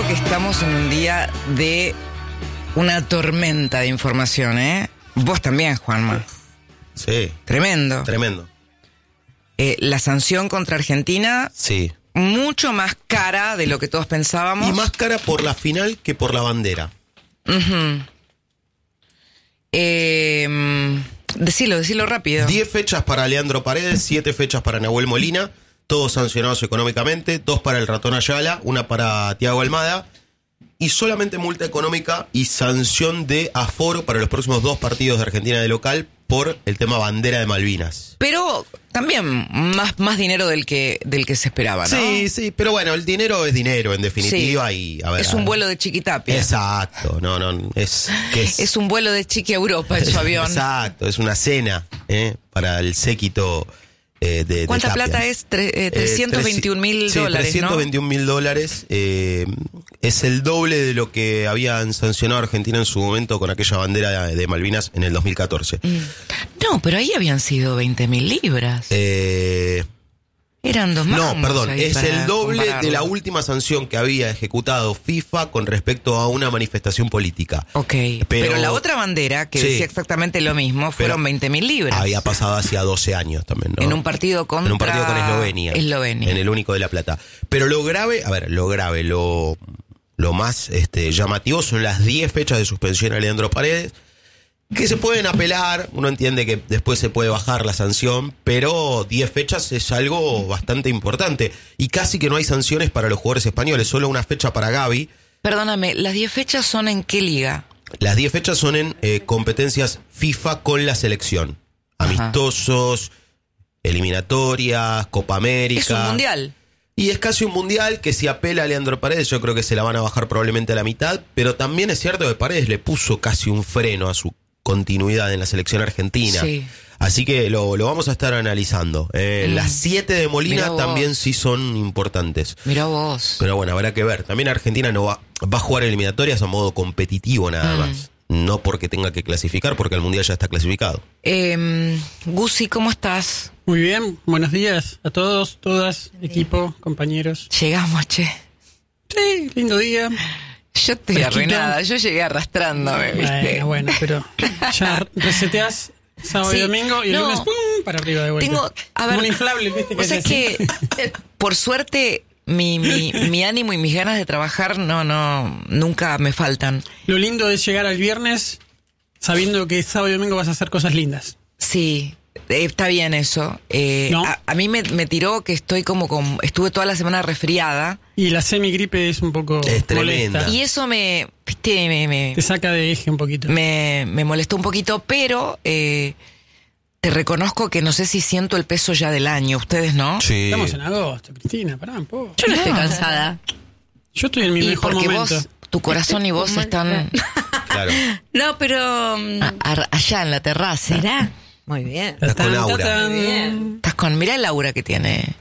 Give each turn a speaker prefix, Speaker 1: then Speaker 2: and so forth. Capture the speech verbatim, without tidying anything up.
Speaker 1: que estamos en un día de una tormenta de información, ¿eh? Vos también, Juanma.
Speaker 2: Sí.
Speaker 1: Tremendo.
Speaker 2: Tremendo.
Speaker 1: Eh, la sanción contra Argentina...
Speaker 2: Sí.
Speaker 1: Mucho más cara de lo que todos pensábamos.
Speaker 2: Y más cara por la final que por la bandera.
Speaker 1: Uh-huh. Eh, decilo, decilo rápido.
Speaker 2: Diez fechas para Leandro Paredes, siete fechas para Nahuel Molina, todos sancionados económicamente, dos para el Ratón Ayala, una para Thiago Almada, y solamente multa económica y sanción de aforo para los próximos dos partidos de Argentina de local por el tema bandera de Malvinas.
Speaker 1: Pero también más, más dinero del que del que se esperaba, ¿no?
Speaker 2: Sí, sí, pero bueno, el dinero es dinero en definitiva. Sí. Y a ver,
Speaker 1: es un vuelo de Chiquitapia.
Speaker 2: Exacto, no, no, es que es,
Speaker 1: es un vuelo de Chiqui a Europa en su avión.
Speaker 2: Exacto, es una cena ¿eh? para el séquito. Eh, de,
Speaker 1: ¿Cuánta
Speaker 2: de
Speaker 1: plata es? Tre- eh, trescientos veintiún mil
Speaker 2: sí,
Speaker 1: dólares,
Speaker 2: trescientos veintiún mil dólares. Eh, es el doble de lo que habían sancionado a Argentina en su momento con aquella bandera de Malvinas en el dos mil catorce.
Speaker 1: Mm. No, pero ahí habían sido veinte mil libras.
Speaker 2: Eh...
Speaker 1: Eran dos mangos.
Speaker 2: No, perdón, es el doble
Speaker 1: compararlo.
Speaker 2: de la última sanción que había ejecutado FIFA con respecto a una manifestación política.
Speaker 1: Ok, pero, pero la otra bandera, que sí, decía exactamente lo mismo, fueron veinte mil libras.
Speaker 2: Había pasado hacía doce años también, ¿no?
Speaker 1: En un partido contra...
Speaker 2: En un partido con Eslovenia.
Speaker 1: Eslovenia.
Speaker 2: En el único de La Plata. Pero lo grave, a ver, lo grave, lo, lo más este, llamativo son las diez fechas de suspensión a Leandro Paredes, que se pueden apelar, uno entiende que después se puede bajar la sanción, pero diez fechas es algo bastante importante. Y casi que no hay sanciones para los jugadores españoles, solo una fecha para Gavi.
Speaker 1: Perdóname, ¿las diez fechas son en qué liga?
Speaker 2: Las diez fechas son en eh, competencias FIFA con la selección. Amistosos, eliminatorias, Copa América.
Speaker 1: Es un mundial.
Speaker 2: Y es casi un mundial que si apela a Leandro Paredes, yo creo que se la van a bajar probablemente a la mitad, pero también es cierto que Paredes le puso casi un freno a su continuidad en la selección argentina.
Speaker 1: Sí.
Speaker 2: Así que lo, lo vamos a estar analizando. Eh, mm. Las siete de Molina también sí son importantes.
Speaker 1: Mirá vos.
Speaker 2: Pero bueno, habrá que ver. También Argentina no va, va a jugar eliminatorias a modo competitivo nada mm. más. No porque tenga que clasificar, porque el Mundial ya está clasificado.
Speaker 1: Eh, Gusi, ¿cómo estás?
Speaker 3: Muy bien, buenos días a todos, todas, equipo, compañeros.
Speaker 1: Llegamos, che.
Speaker 3: Sí, lindo día.
Speaker 1: Yo estoy arruinada, yo llegué arrastrándome, ¿viste?
Speaker 3: Bueno, bueno, pero ya reseteás sábado sí, y domingo y el no, lunes ¡pum! Para arriba de vuelta.
Speaker 1: Tengo, a ver,
Speaker 3: un inflable, ¿viste?
Speaker 1: O sea que, por suerte, mi, mi, mi ánimo y mis ganas de trabajar no, no, nunca me faltan.
Speaker 3: Lo lindo es llegar al viernes sabiendo que sábado y domingo vas a hacer cosas lindas.
Speaker 1: Sí. Está bien eso. Eh,
Speaker 3: ¿No?
Speaker 1: a, a mí me, me tiró que estoy como con... Estuve toda la semana resfriada.
Speaker 3: Y la semigripe es un poco
Speaker 2: es tremenda.
Speaker 1: Molesta. Y eso me... Viste, me, me...
Speaker 3: Te saca de eje un poquito.
Speaker 1: Me, me molestó un poquito, pero... Eh, te reconozco que no sé si siento el peso ya del año. ¿Ustedes no?
Speaker 2: Sí.
Speaker 3: Estamos en agosto, Cristina, pará un poco.
Speaker 1: Yo no, no estoy cansada.
Speaker 3: Yo estoy en mi
Speaker 1: y
Speaker 3: mejor
Speaker 1: porque
Speaker 3: momento.
Speaker 1: Vos, tu corazón y vos están...
Speaker 2: Claro.
Speaker 4: No, pero...
Speaker 1: A, a, allá en la terraza.
Speaker 4: ¿Será? Muy bien.
Speaker 2: Estás con Aura.
Speaker 3: Muy bien.
Speaker 1: Estás con... Mirá el aura que tiene.